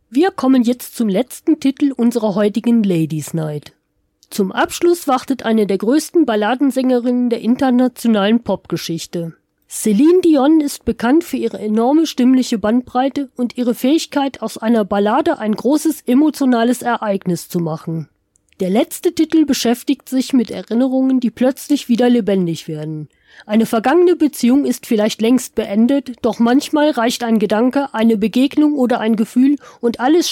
Wir kommen jetzt zum letzten Titel unserer heutigen Ladies Night. Zum Abschluss wartet eine der größten Balladensängerinnen der internationalen Popgeschichte. Céline Dion ist bekannt für ihre enorme stimmliche Bandbreite und ihre Fähigkeit, aus einer Ballade ein großes emotionales Ereignis zu machen. Der letzte Titel beschäftigt sich mit Erinnerungen, die plötzlich wieder lebendig werden. Eine vergangene Beziehung ist vielleicht längst beendet, doch manchmal reicht ein Gedanke, eine Begegnung oder ein Gefühl und alles